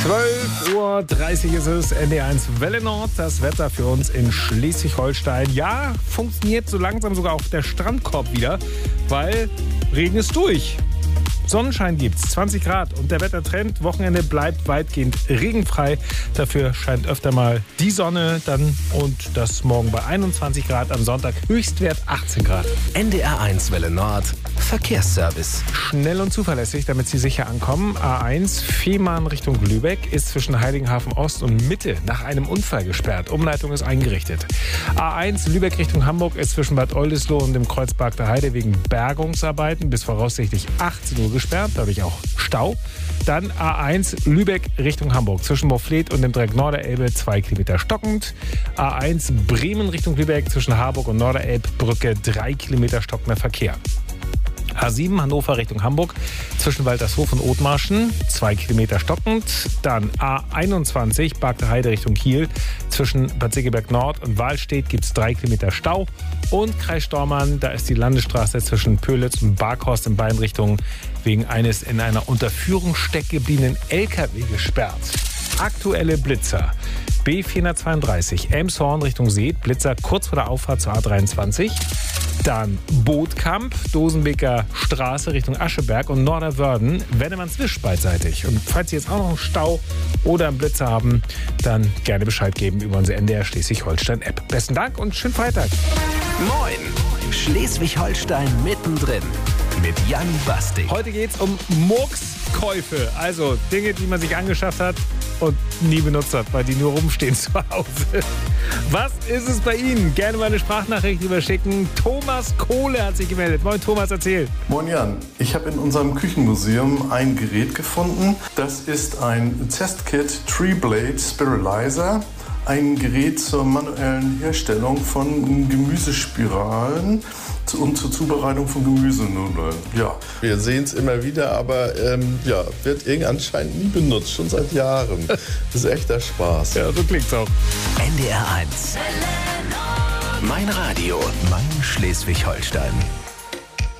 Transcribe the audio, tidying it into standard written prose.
12:30 Uhr ist es, NDR1 Welle Nord, das Wetter für uns in Schleswig-Holstein. Ja, funktioniert so langsam sogar auch der Strandkorb wieder, weil Regen ist durch. Sonnenschein gibt's, 20 Grad und der Wettertrend, Wochenende bleibt weitgehend regenfrei. Dafür scheint öfter mal die Sonne dann und das morgen bei 21 Grad, am Sonntag Höchstwert 18 Grad. NDR1 Welle Nord, Verkehrsservice. Schnell und zuverlässig, damit Sie sicher ankommen. A1 Fehmarn Richtung Lübeck ist zwischen Heiligenhafen Ost und Mitte nach einem Unfall gesperrt. Umleitung ist eingerichtet. A1 Lübeck Richtung Hamburg ist zwischen Bad Oldesloe und dem Kreuzberg der Heide wegen Bergungsarbeiten bis voraussichtlich 18 Uhr gesperrt, dadurch auch Stau. Dann A1 Lübeck Richtung Hamburg zwischen Moorfleet und dem Dreieck Norderelbe 2 Kilometer stockend. A1 Bremen Richtung Lübeck zwischen Harburg und Norderelbbrücke 3 Kilometer stockender Verkehr. A7 Hannover Richtung Hamburg zwischen Waltershof und Othmarschen 2 Kilometer stockend. Dann A21 Bargter Heide Richtung Kiel zwischen Bad Segeberg Nord und Wahlstedt gibt es 3 Kilometer Stau. Und Kreis Stormarn, da ist die Landesstraße zwischen Pölitz und Barkhorst in beiden Richtungen wegen eines in einer Unterführung steckgebliebenen LKW gesperrt. Aktuelle Blitzer. B432 Elmshorn Richtung See, Blitzer kurz vor der Auffahrt zur A23. Dann Bootkamp, Dosenbeker Straße Richtung Ascheberg und Norderwörden, Wennemannswisch beidseitig. Und falls Sie jetzt auch noch einen Stau oder einen Blitzer haben, dann gerne Bescheid geben über unsere NDR Schleswig-Holstein-App. Besten Dank und schönen Freitag. Moin, Schleswig-Holstein mittendrin mit Jan Bastik. Heute geht es um Murkskäufe, also Dinge, die man sich angeschafft hat und nie benutzt hat, weil die nur rumstehen zu Hause. Was ist es bei Ihnen? Gerne mal eine Sprachnachricht überschicken. Thomas Kohle hat sich gemeldet. Moin Thomas, erzähl. Moin Jan, ich habe in unserem Küchenmuseum ein Gerät gefunden. Das ist ein Testkit Tree Blade Spiralizer. Ein Gerät zur manuellen Herstellung von Gemüsespiralen und zur Zubereitung von Gemüsenudeln. Ja. Wir sehen es immer wieder, aber wird anscheinend nie benutzt, schon seit Jahren. Das ist echter Spaß. Ja, so klingt's auch. NDR1. Mein Radio, mein Schleswig-Holstein.